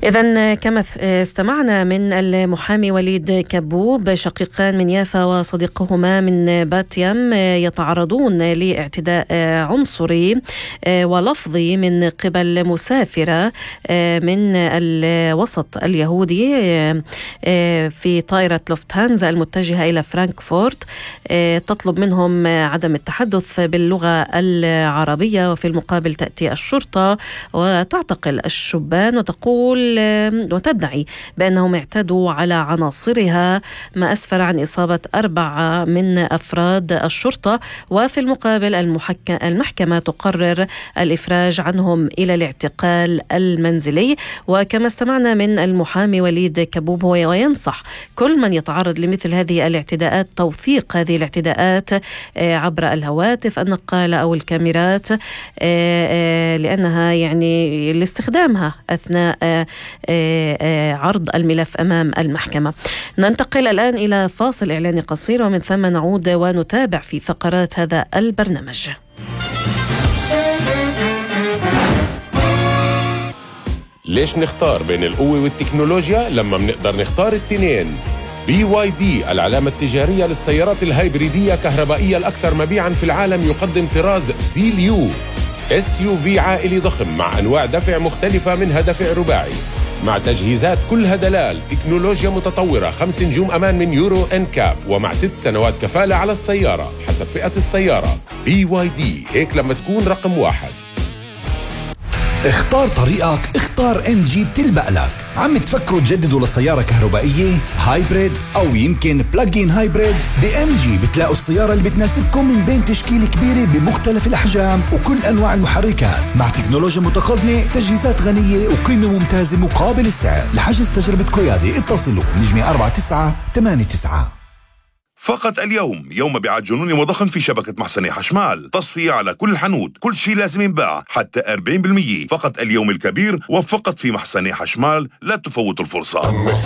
إذن كما استمعنا من المحامي وليد كبوب، شقيقان من يافا وصديقهما من باتيم يتعرضون لاعتداء عنصري ولفظي من قبل مسافرة من الوسط اليهودي في طائرة لوفتهانزا المتجهة إلى فرانكفورت، تطلب منهم عدم التحدث باللغة العربية، وفي المقابل تأتي الشرطة وتعتقل الشبان وتقول وتدعي بأنهم اعتدوا على عناصرها، ما أسفر عن إصابة 4 من أفراد الشرطة. وفي المقابل المحكمة تقرر الإفراج عنهم إلى الاعتقال المنزلي. وكما استمعنا من المحامي وليد كبوب، هو وينصح كل من يتعرض لمثل هذه الاعتداءات توثيق هذه الاعتداءات عبر الهواتف النقالة أو الكاميرات، لأنها يعني لاستخدامها أثناء عرض الملف أمام المحكمة. ننتقل الآن إلى فاصل إعلاني قصير، ومن ثم نعود ونتابع في فقرات هذا البرنامج. ليش نختار بين القوة والتكنولوجيا لما بنقدر نختار التنين؟ BYD العلامة التجارية للسيارات الهايبريدية كهربائية الأكثر مبيعاً في العالم، يقدم طراز سيليو SUV عائلي ضخم مع أنواع دفع مختلفة، منها دفع رباعي مع تجهيزات كلها دلال، تكنولوجيا متطورة، 5 نجوم أمان من يورو NCAP، ومع 6 سنوات كفالة على السيارة حسب فئة السيارة. BYD، هيك لما تكون رقم 1. اختار طريقك، اختار MG بتلبق لك. عم تفكروا تجددوا لسيارة كهربائية هايبريد أو يمكن بلاجين هايبريد؟ بMG بتلاقوا السيارة اللي بتناسبكم من بين تشكيلة كبيرة بمختلف الأحجام وكل أنواع المحركات، مع تكنولوجيا متقدمة، تجهيزات غنية وقيمة ممتازة مقابل السعر. لحجز تجربة قيادة اتصلوا نجمة 4989. فقط اليوم يوم مبيعات جنوني وضخم في شبكة محسني حشمال، تصفية على كل الحنوت، كل شيء لازم ينباع حتى 40%. فقط اليوم الكبير وفقط في محسني حشمال، لا تفوت الفرصة.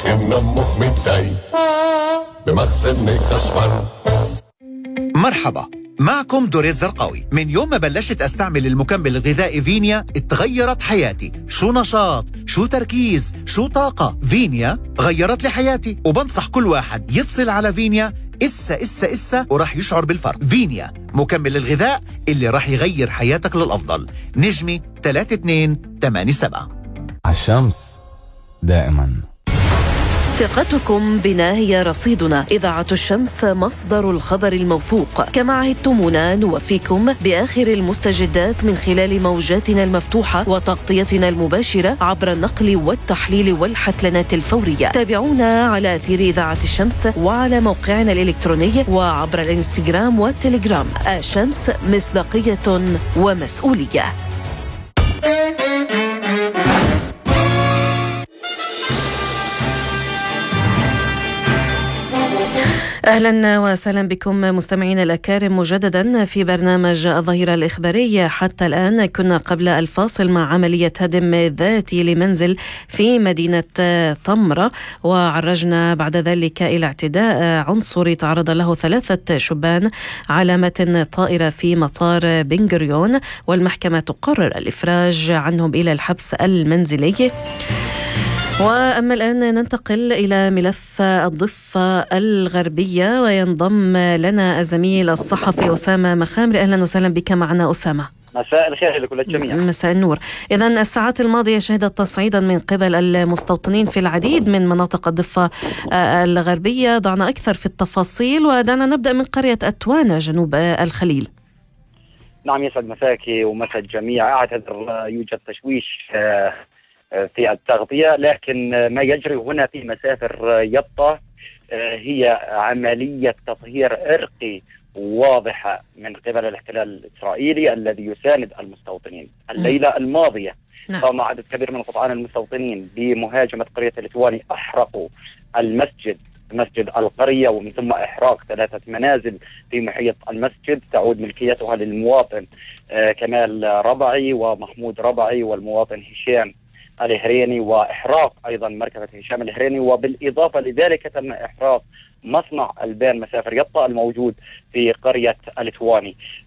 مرحبا، معكم دوريت زرقاوي. من يوم ما بلشت استعمل المكمل الغذائي فينيا اتغيرت حياتي، شو نشاط، شو تركيز، شو طاقة. فينيا غيرت لي حياتي، وبنصح كل واحد يتصل على فينيا إسا وراح يشعر بالفرق. فينيا مكمل الغذاء اللي راح يغير حياتك للأفضل. نجمي 3287. الشمس دائما. ثقتكم بنا هي رصيدنا. إذاعة الشمس مصدر الخبر الموثوق. كما عهدتمونا نوفيكم بآخر المستجدات من خلال موجاتنا المفتوحة وتغطيتنا المباشرة عبر النقل والتحليل والحتلنات الفورية. تابعونا على أثير إذاعة الشمس وعلى موقعنا الإلكتروني وعبر الإنستغرام والتليجرام. الشمس، مصداقية ومسؤولية. أهلا وسهلا بكم مستمعين الأكارم مجددا في برنامج الظهيرة الإخبارية. حتى الآن كنا قبل الفاصل مع عملية هدم ذاتي لمنزل في مدينة طمرة، وعرجنا بعد ذلك إلى اعتداء عنصري تعرض له 3 شبان على متن طائرة في مطار بن غوريون، والمحكمة تقرر الإفراج عنهم إلى الحبس المنزلي. وأما الآن ننتقل إلى ملف الضفة الغربية، وينضم لنا الزميل الصحفي أسامة مخامري. أهلا وسهلا بك معنا أسامة. مساء الخير لكل الجميع. مساء النور. إذن الساعات الماضية شهدت تصعيدا من قبل المستوطنين في العديد من مناطق الضفة الغربية. ضعنا أكثر في التفاصيل، ودعنا نبدأ من قرية أتوانا جنوب الخليل. نعم، يسعد مساك ومساء الجميع. أعتذر يوجد تشويش في التغطية، لكن ما يجري هنا في مسافر يبطة هي عملية تطهير إرقي واضحة من قبل الاحتلال الإسرائيلي الذي يساند المستوطنين. الليلة الماضية قام عدد كبير من قطعان المستوطنين بمهاجمة قرية التواني، أحرقوا مسجد القرية، ومن ثم إحراق 3 منازل في محيط المسجد تعود ملكيتها للمواطن كمال ربعي ومحمود ربعي والمواطن هشام الهريني، وإحراق أيضا مركبة هشام الهريني. وبالإضافة لذلك تم إحراق مصنع البان مسافر يبطة الموجود في قرية التواني.